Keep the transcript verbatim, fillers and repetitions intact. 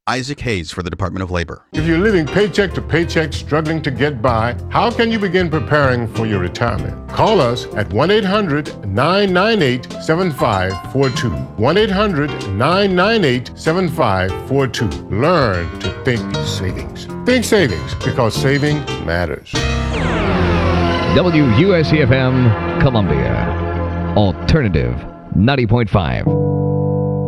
Isaac Hayes for the Department of Labor. If you're living paycheck to paycheck, struggling to get by, how can you begin preparing for your retirement? Call us at one eight hundred nine nine eight seven five four two. one eight hundred nine nine eight seven five four two. Learn to think savings. Think savings, because saving matters. W U S C F M, Columbia. Alternative ninety point five.